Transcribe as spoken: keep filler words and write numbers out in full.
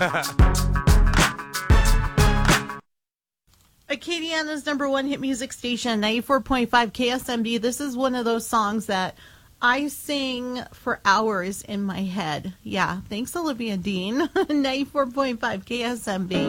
Acadiana's number one hit music station, ninety-four point five K S M B. This is one of those songs that I sing for hours in my head. Yeah, thanks Olivia Dean. ninety-four point five K S M B.